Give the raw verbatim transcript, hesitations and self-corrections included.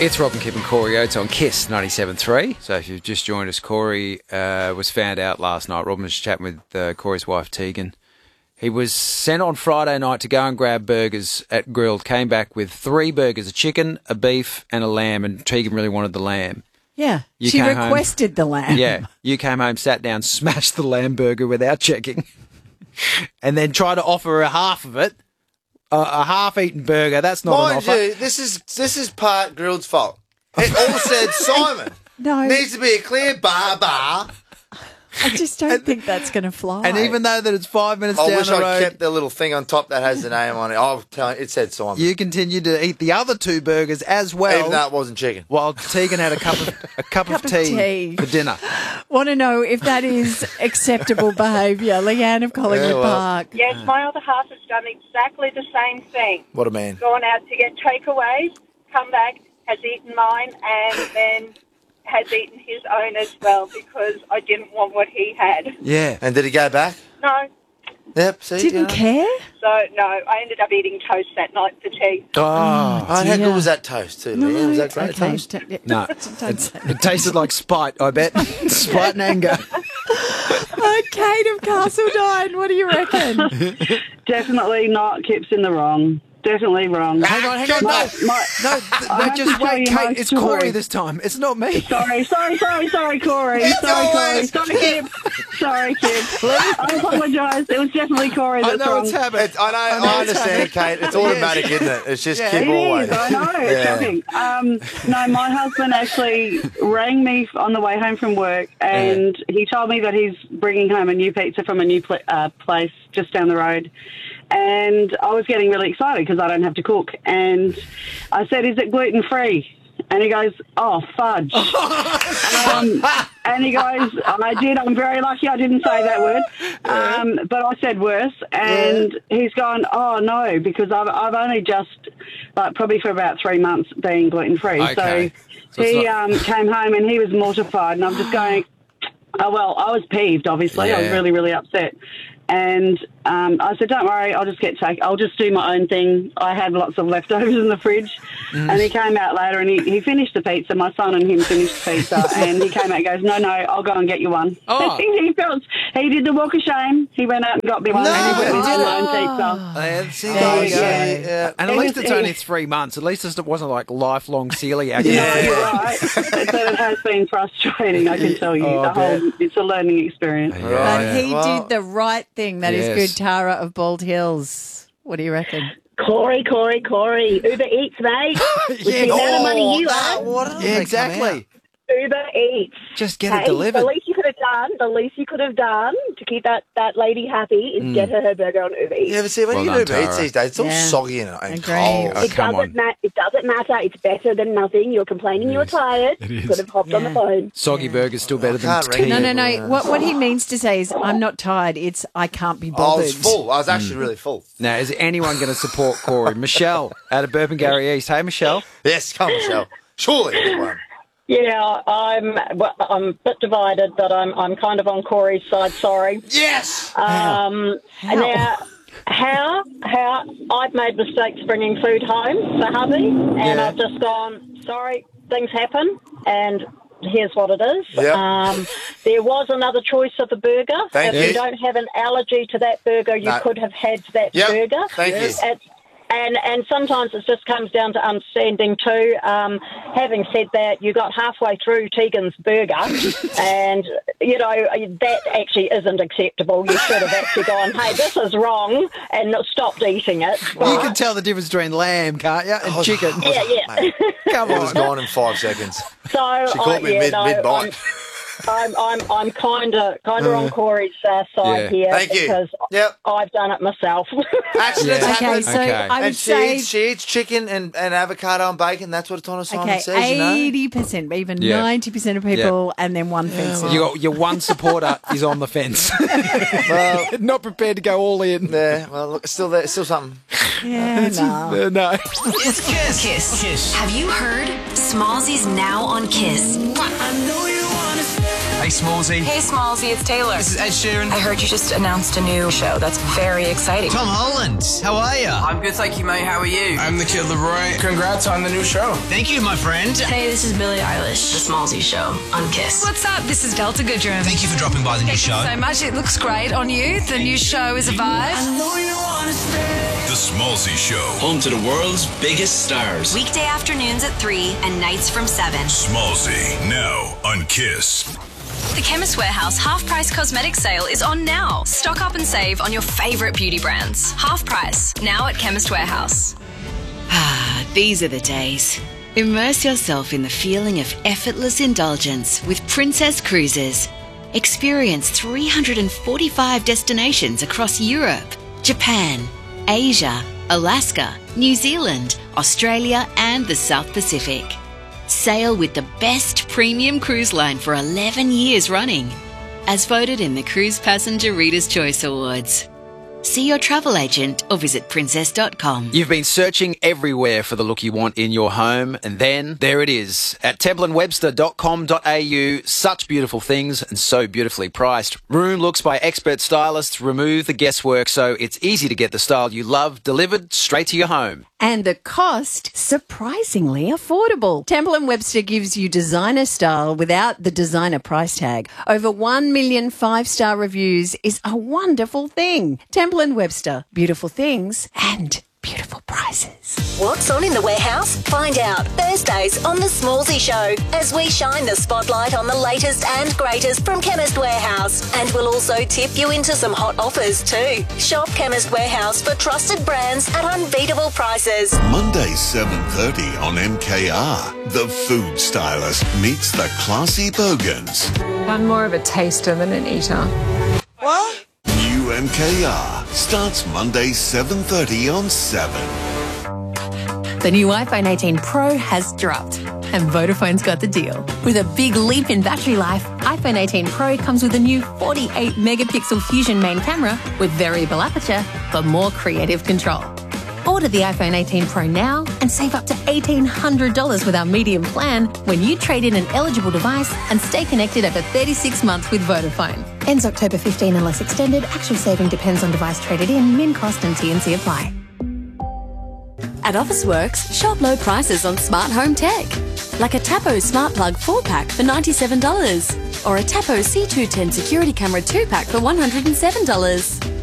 It's Rob and Kip and Corey Oates on Kiss ninety-seven point three. So if you've just joined us, Corey uh, was found out last night. Robin was chatting with uh, Corey's wife, Tegan. He was sent on Friday night to go and grab burgers at Grilled, came back with three burgers, a chicken, a beef and a lamb, and Tegan really wanted the lamb. Yeah, You she came home- requested the lamb. Yeah, you came home, sat down, smashed the lamb burger without checking, and then tried to offer her half of it. Uh, a half-eaten burger, that's not an Mind offer. you, this is this is part Grilled's fault. It all said Simon. No. Needs to be a clear bar bar. I just don't think that's going to fly. And even though that it's five minutes I down wish the I road, kept the little thing on top that has the name on it. I'll tell you, it said Simon. you continued to eat the other two burgers as well. Even though it wasn't chicken. While Tegan had a cup of a cup, Cup of, of tea tea. for dinner. Want to know if that is acceptable behaviour. Leanne of Collingwood Yeah, well. Park. Yes, my other half has done exactly the same thing. What a man. Gone out to get takeaways, come back, has eaten mine, and then has eaten his own as well because I didn't want what he had. Yeah. And did he go back? No, Yep, see? Didn't you know. care? so no, I ended up eating toast that night for tea. Oh, Oh, and how dear. good was that toast too, Leanne? Was that great okay. toast? Don't- yeah. no. Don't say It tasted like spite, I bet. Spite and anger. Oh, Kate of Castledine, what do you reckon? Definitely not. Kip's in the wrong. Definitely wrong. Hang on, hang on. No, My- my- no, th- I no have just to tell wait, you my Kate. It's story. Corey this time. It's not me. Sorry, sorry, sorry, sorry, Corey. Sorry, Corey. always- Sorry, Kip. Sorry, Kip. I apologise. It was definitely Corey I that's know wrong. it's habit. It's, I know, I, know it's understand, Kate. It's automatic, isn't it? It's just Yeah. Kip It always. is, I know, it's Yeah. shocking. Um, no, my husband actually rang me on the way home from work and he told me that he's bringing home a new pizza from a new pl- uh, place just down the road. And I was getting really excited because I don't have to cook. And I said, is it gluten-free? And he goes, oh, fudge. um, and he goes, I did. I'm very lucky I didn't say that word. Um, but I said worse. And he's gone, oh, no, because I've, I've only just, like, probably for about three months being gluten-free. Okay. So, So it's he not- um, came home and he was mortified. And I'm just going, oh, well, I was peeved, obviously. I was Yeah. really, really upset. And um, I said, don't worry, I'll just get take. I'll just do my own thing. I had lots of leftovers in the fridge. Mm. And he came out later and he, he finished the pizza. My son and him finished the pizza. And he came out and goes, no, no, I'll go and get you one. Oh. he, felt, he did the walk of shame. He went out and got me one. No, and he went he and did did it. my own pizza. Yeah, see, Oh, there you go. yeah. Yeah. And at It least was- it's it only was- three months. At least it wasn't like lifelong celiac. No, Yeah. you're right. But it has been frustrating, I can tell you. Oh, I the whole, it's a learning experience. Yeah. But Right. he Well, did the right thing. That is Yes. good, Tara of Bald Hills. What do you reckon? Corey, Corey, Corey. Uber Eats, mate. With Yeah. the amount of money you that- earn, what did Yeah, they come exactly. out? Uber Eats. Just get Hey, it delivered. The least you could have done, the least you could have done to keep that, that lady happy is get her her burger on Uber Eats. Yeah, but see, when Well you done, do Uber Eats Tara. these days, it's all Yeah. soggy and, and Agree. cold. Oh, It come doesn't, on. ma- it doesn't matter. It's better than nothing. You're complaining you were tired. You could have hopped on the phone. Soggy burger's still better I than can't tea. read No, it. no, no. Yeah. What, what he means to say is, I'm not tired. It's, I can't be I bothered. was full. I was actually really full. Now, is anyone going to support Corey? Michelle out of Burpengary East. Hey, Michelle. Yes, come, Michelle. Surely this one. Yeah, I'm well, I'm a bit divided, but I'm I'm kind of on Corey's side. Sorry. Yes! Um, How? Now, how how I've made mistakes bringing food home for hubby, and Yeah. I've just gone. Sorry, things happen, and here's what it is. Yep. Um, there was another choice of a burger. Thank if you. you don't have an allergy to that burger, you No. could have had that Yep. burger. Thank you. It's- And and sometimes it just comes down to understanding too. Um, having said that, you got halfway through Tegan's burger, and you know that actually isn't acceptable. You should have actually gone, "Hey, this is wrong," and stopped eating it. You But- can tell the difference between lamb, can't you, and Oh, chicken. yeah, yeah. Mate, Come it was on. gone in five seconds. So She caught I, me yeah, mid, no, mid-bite. I'm I'm I'm kind of kind of on Corey's uh, side Yeah. here Thank you. because Yep. I've done it myself. Accidents Yeah. Okay, happen. so Okay. I would And she say... eats, she eats chicken and, and avocado and bacon. That's what a ton of Simon Okay, says, you know? eighty percent, even Yeah. ninety percent of people, and then one fence. You got, your one supporter is on the fence. Well, Not prepared to go all in. yeah, well, look, it's still there. It's still something. Yeah, no. Uh, no. It's Kiss. Kiss. Have you heard? Smallsy's now on Kiss. I know you wanna Hey, Smallsy. Hey, Smallsy, it's Taylor. This is Ed Sheeran. I heard you just announced a new show. That's very exciting. Tom Holland. How are you? I'm good, thank you, mate. How are you? I'm the Kid Leroy. Congrats on the new show. Thank you, my friend. Hey, this is Billie Eilish. The Smallsy Show on Kiss. What's up? This is Delta Goodrum. Thank you for dropping by the new Thank show. you so much. It looks great on you. The new show is a vibe. The Smallsy Show. Home to the world's biggest stars. Weekday afternoons at three and nights from seven. Smallsy, now on Kiss. The Chemist Warehouse Half Price Cosmetic Sale is on now. Stock up and save on your favourite beauty brands. Half price, now at Chemist Warehouse. Ah, these are the days. Immerse yourself in the feeling of effortless indulgence with Princess Cruises. Experience three hundred forty-five destinations across Europe, Japan, Asia, Alaska, New Zealand, Australia and the South Pacific. Sail with the best premium cruise line for eleven years running, as voted in the Cruise Passenger Reader's Choice Awards. See your travel agent or visit princess dot com. You've been searching everywhere for the look you want in your home, and then there it is at temple and webster dot com dot a u. Such beautiful things and so beautifully priced. Room looks by expert stylists remove the guesswork so it's easy to get the style you love delivered straight to your home. And the cost, surprisingly affordable. Temple and Webster gives you designer style without the designer price tag. Over one million five-star reviews is a wonderful thing. Temple and Webster, beautiful things and beautiful prices. What's on in the warehouse? Find out Thursdays on The Smallsy Show as we shine the spotlight on the latest and greatest from Chemist Warehouse. And we'll also tip you into some hot offers too. Shop Chemist Warehouse for trusted brands at unbeatable prices. Monday, seven thirty on M K R. The Food Stylist meets the classy Bogans. I'm more of a taster than an eater. What? New M K R starts Monday, seven thirty on seven. The new iPhone eighteen Pro has dropped, and Vodafone's got the deal. With a big leap in battery life, iPhone eighteen Pro comes with a new forty-eight megapixel Fusion main camera with variable aperture for more creative control. Order the iPhone eighteen Pro now and save up to eighteen hundred dollars with our medium plan when you trade in an eligible device and stay connected over thirty-six months with Vodafone. Ends October fifteenth unless extended. Actual saving depends on device traded in. Min cost and T N C apply. At Officeworks, shop low prices on smart home tech. Like a Tapo Smart Plug four pack for ninety-seven dollars or a Tapo C two ten Security Camera two pack for one hundred seven dollars.